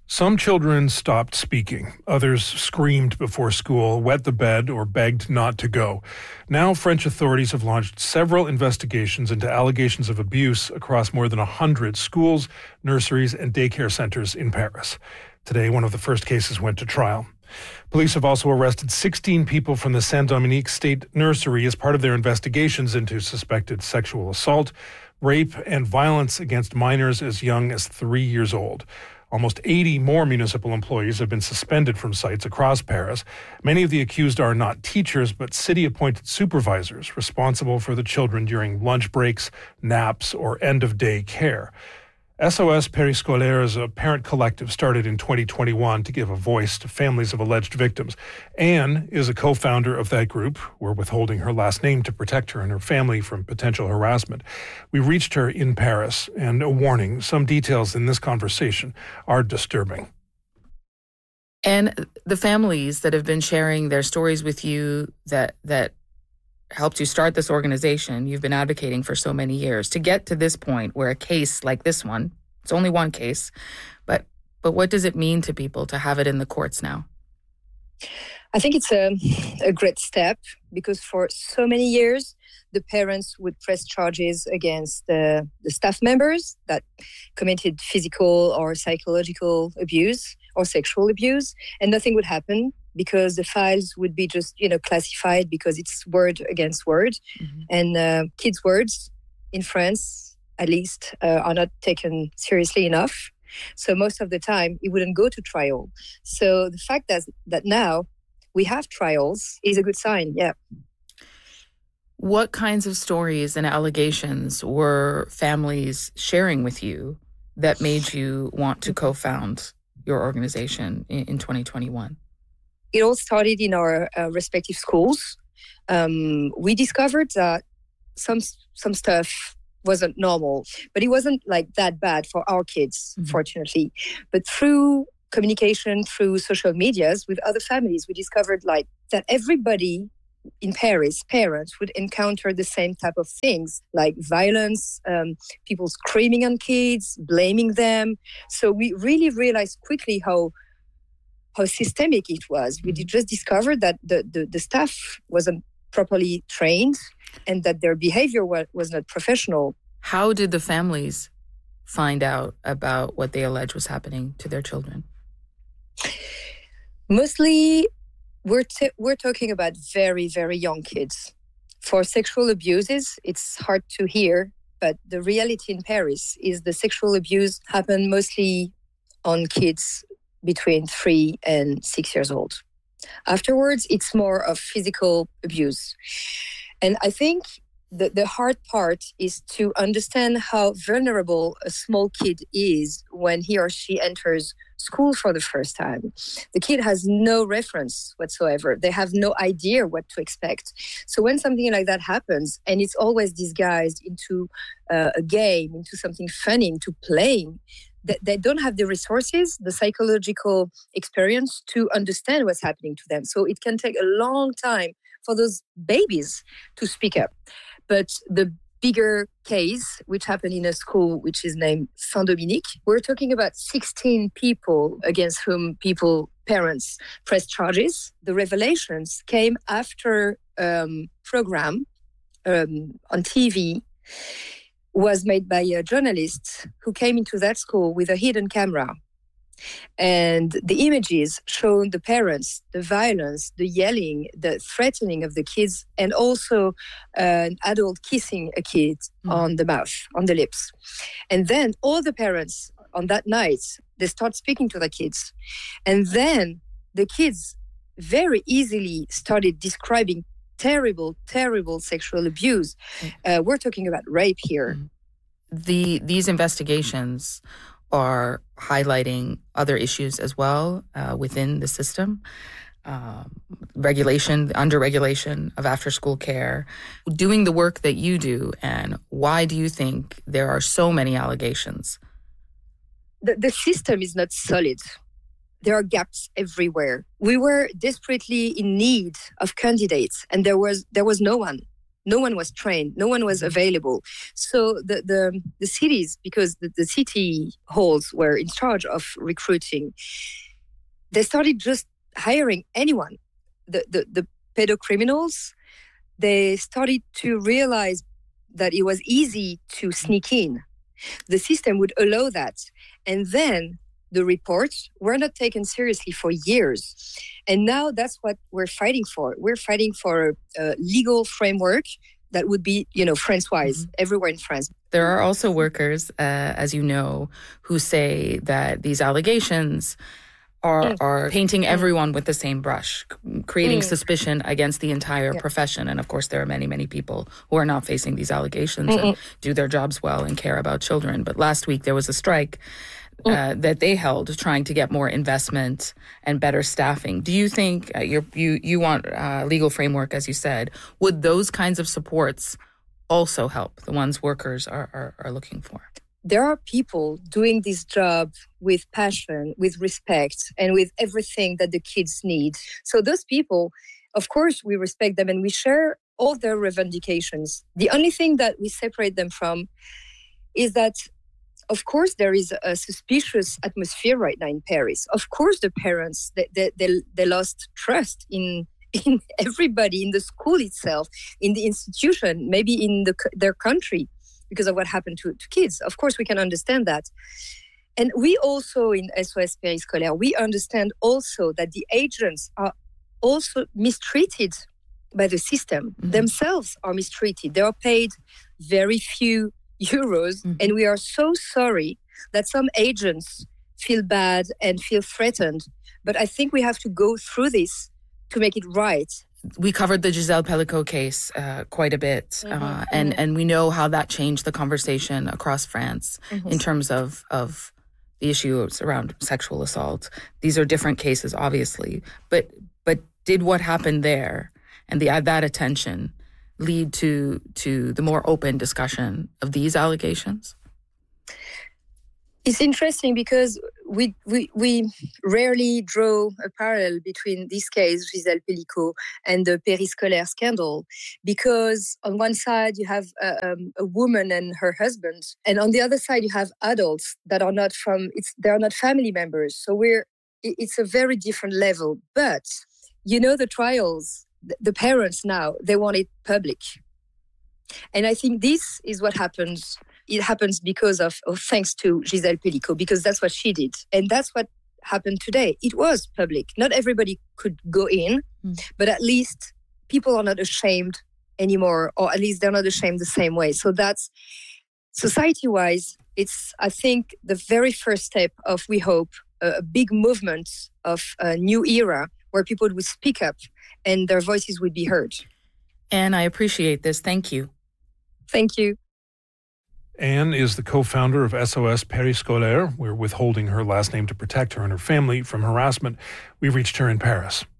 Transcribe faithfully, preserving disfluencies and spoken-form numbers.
Some children stopped speaking. Others screamed before school, wet the bed, or begged not to go. Now, French authorities have launched several investigations into allegations of abuse across more than one hundred schools, nurseries, and daycare centers in Paris. Today, one of the first cases went to trial. Police have also arrested sixteen people from the Saint-Dominique State Nursery as part of their investigations into suspected sexual assault, rape, and violence against minors as young as three years old. Almost eighty more municipal employees have been suspended from sites across Paris. Many of the accused are not teachers, but city-appointed supervisors responsible for the children during lunch breaks, naps, or end-of-day care. S O S Périscolaire is a parent collective started in twenty twenty-one to give a voice to families of alleged victims. Anne is a co-founder of that group. We're withholding her last name to protect her and her family from potential harassment. We reached her in Paris, and a warning, some details in this conversation are disturbing. And the families that have been sharing their stories with you that that helped you start this organization, you've been advocating for so many years, to get to this point where a case like this one, it's only one case, but but what does it mean to people to have it in the courts now? I think it's a, a great step because for so many years, the parents would press charges against the, the staff members that committed physical or psychological abuse or sexual abuse, and nothing would happen because the files would be just, you know, classified because it's word against word. Mm-hmm. And uh, kids' words in France, at least, uh, are not taken seriously enough. So most of the time, it wouldn't go to trial. So the fact that that now we have trials is a good sign, yeah. What kinds of stories and allegations were families sharing with you that made you want to co-found your organization in, in twenty twenty-one? It all started in our uh, respective schools. Um, we discovered that some some stuff wasn't normal, but it wasn't like that bad for our kids, mm-hmm. fortunately. But through communication, through social medias with other families, we discovered like that everybody in Paris, parents would encounter the same type of things, like violence, um, people screaming on kids, blaming them. So we really realized quickly how how systemic it was. We did just discover that the, the, the staff wasn't properly trained and that their behavior was, was not professional. How did the families find out about what they allege was happening to their children? Mostly, we're t- we're talking about very, very young kids. For sexual abuses, it's hard to hear, but the reality in Paris is the sexual abuse happened mostly on kids between three and six years old. Afterwards, it's more of physical abuse. And I think the, the hard part is to understand how vulnerable a small kid is when he or she enters school for the first time. The kid has no reference whatsoever. They have no idea what to expect. So when something like that happens, and it's always disguised into uh, a game, into something funny, into playing, they, they don't have the resources, the psychological experience to understand what's happening to them. So it can take a long time for those babies to speak up. But the bigger case, which happened in a school which is named Saint-Dominique, we're talking about sixteen people against whom people, parents, pressed charges. The revelations came after a um, program um, on T V was made by a journalist who came into that school with a hidden camera. And the images showed the parents, the violence, the yelling, the threatening of the kids, and also uh, an adult kissing a kid mm. on the mouth, on the lips. And then all the parents on that night, they start speaking to the kids. And then the kids very easily started describing terrible, terrible sexual abuse. Mm. Uh, we're talking about rape here. Mm. The These investigations are highlighting other issues as well uh, within the system. Um, regulation, under-regulation of after-school care. Doing the work that you do, and why do you think there are so many allegations? The, the system is not solid. There are gaps everywhere. We were desperately in need of candidates, and there was there was no one. No one was trained. No one was available. So the the, the cities, because the, the city halls were in charge of recruiting, they started just hiring anyone. The, the, the pedocriminals, they started to realize that it was easy to sneak in. The system would allow that. And then the reports were not taken seriously for years. And now that's what we're fighting for. We're fighting for a legal framework that would be, you know, France-wise, mm-hmm. everywhere in France. There are also workers, uh, as you know, who say that these allegations are, mm. are painting mm. everyone with the same brush, creating mm. suspicion against the entire yeah. profession. And of course, there are many, many people who are not facing these allegations Mm-mm. and do their jobs well and care about children. But last week, there was a strike Uh, that they held, trying to get more investment and better staffing. Do you think uh, you're, you you want uh, legal framework, as you said? Would those kinds of supports also help the ones workers are, are, are looking for? There are people doing this job with passion, with respect, and with everything that the kids need. So those people, of course, we respect them and we share all their revendications. The only thing that we separate them from is that of course, there is a suspicious atmosphere right now in Paris. Of course, the parents, they, they, they, they lost trust in, in everybody, in the school itself, in the institution, maybe in the, their country because of what happened to, to kids. Of course, we can understand that. And we also, in S O S Périscolaire, we understand also that the agents are also mistreated by the system. Mm-hmm. Themselves are mistreated. They are paid very few euros, mm-hmm. and we are so sorry that some agents feel bad and feel threatened. But I think we have to go through this to make it right. We covered the Gisèle Pelicot case uh, quite a bit, mm-hmm. uh, and, mm-hmm. and we know how that changed the conversation across France mm-hmm. in terms of, of the issues around sexual assault. These are different cases, obviously, but but did what happened there and the that attention lead to to the more open discussion of these allegations? It's interesting because we we, we rarely draw a parallel between this case, Gisèle Pelicot, and the Périscolaire scandal, because on one side you have a, um, a woman and her husband, and on the other side you have adults that are not from it's they are not family members. So we're it's a very different level. But you know the trials. The parents now, they want it public. And I think this is what happens. It happens because of, of thanks to Gisèle Pelicot, because that's what she did. And that's what happened today. It was public. Not everybody could go in, mm. but at least people are not ashamed anymore, or at least they're not ashamed the same way. So that's, society-wise, it's, I think, the very first step of, we hope, a, a big movement of a new era where people would speak up and their voices would be heard. Anne, I appreciate this. Thank you. Thank you. Anne is the co-founder of S O S Périscolaire. We're withholding her last name to protect her and her family from harassment. We reached her in Paris.